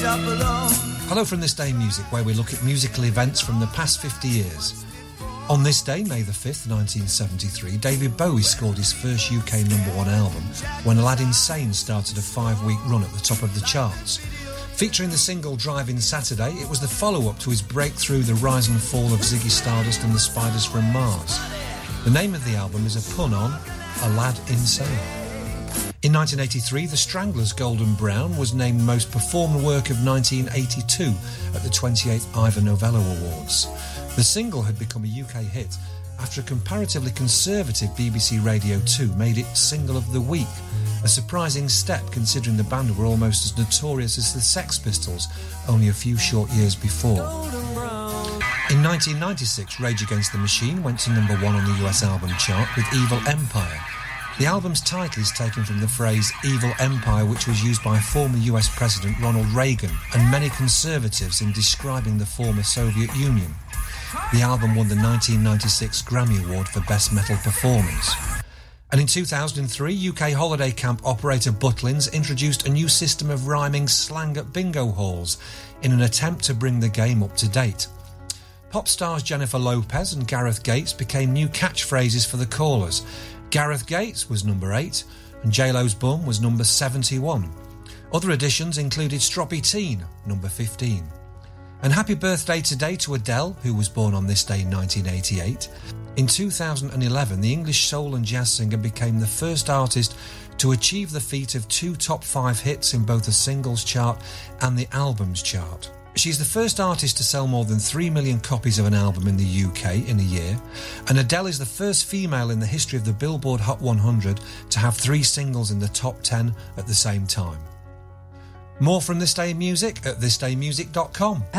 Hello from This Day in Music, where we look at musical events from the past 50 years. On this day, May the 5th, 1973, David Bowie scored his first UK #1 album when Aladdin Sane started a 5-week run at the top of the charts. Featuring the single Driving Saturday, it was the follow-up to his breakthrough The Rise and Fall of Ziggy Stardust and the Spiders from Mars. The name of the album is a pun on Aladdin Sane. In 1983, The Stranglers' Golden Brown was named Most Performed Work of 1982 at the 28th Ivor Novello Awards. The single had become a UK hit after a comparatively conservative BBC Radio 2 made it Single of the Week, a surprising step considering the band were almost as notorious as the Sex Pistols only a few short years before. In 1996, Rage Against the Machine went to #1 on the US album chart with Evil Empire. The album's title is taken from the phrase Evil Empire, which was used by former US President Ronald Reagan and many conservatives in describing the former Soviet Union. The album won the 1996 Grammy Award for Best Metal Performance. And in 2003, UK holiday camp operator Butlins introduced a new system of rhyming slang at bingo halls in an attempt to bring the game up to date. Pop stars Jennifer Lopez and Gareth Gates became new catchphrases for the callers. Gareth Gates was number 8 and J-Lo's bum was number 71. Other additions included Stroppy Teen, number 15. And happy birthday today to Adele, who was born on this day in 1988. In 2011, the English soul and jazz singer became the first artist to achieve the feat of 2 top 5 hits in both the singles chart and the albums chart. She's the first artist to sell more than 3 million copies of an album in the UK in a year, and Adele is the first female in the history of the Billboard Hot 100 to have 3 singles in the top 10 at the same time. More from This Day in Music at thisdaymusic.com.